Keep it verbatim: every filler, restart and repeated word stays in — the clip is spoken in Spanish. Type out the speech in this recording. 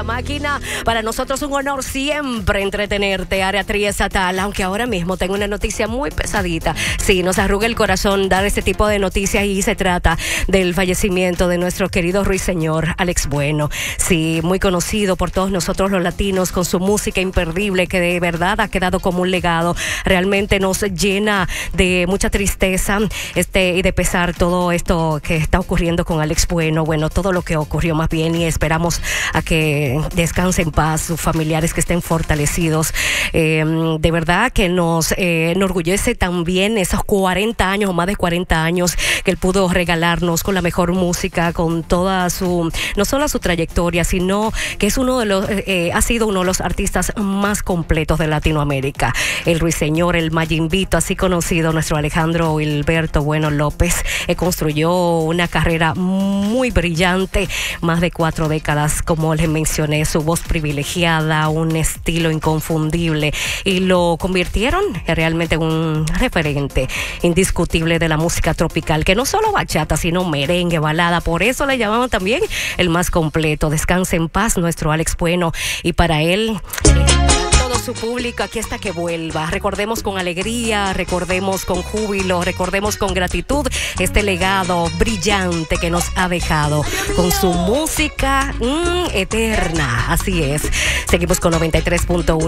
máquina. Para nosotros un honor siempre entretenerte, Área Triestatal, aunque ahora mismo tengo una noticia muy pesadita. Sí, nos arruga el corazón dar este tipo de noticias y se trata del fallecimiento de nuestro querido ruiseñor Alex Bueno. Sí, muy conocido por todos nosotros los latinos con su música imperdible que de verdad ha quedado como un legado. Realmente nos llena de mucha tristeza este, y de pesar todo esto que está ocurriendo con Alex Bueno. Bueno, todo lo que ocurrió más bien, y esperamos a que descanse en paz sus familiares, que estén fortalecidos. Eh, de verdad que nos eh, enorgullece también esos cuarenta años o más de cuarenta años que él pudo regalarnos con la mejor música, con toda su, no solo su trayectoria, sino que es uno de los, eh, ha sido uno de los artistas más completos de Latinoamérica. El ruiseñor, el Mayimbito, así conocido, nuestro Alejandro Hilberto Bueno López, eh, construyó una carrera muy brillante, más de cuatro décadas, como les mencioné, su voz privilegiada, un estilo inconfundible, y lo convirtieron realmente en un referente indiscutible de la música tropical, que no solo bachata, sino merengue, balada. Por eso le llamamos también el más completo. Descanse en paz nuestro Alex Bueno, y para él su público aquí hasta que vuelva. Recordemos con alegría, recordemos con júbilo, recordemos con gratitud este legado brillante que nos ha dejado con su música mmm, eterna. Así es. Seguimos con noventa y tres punto uno.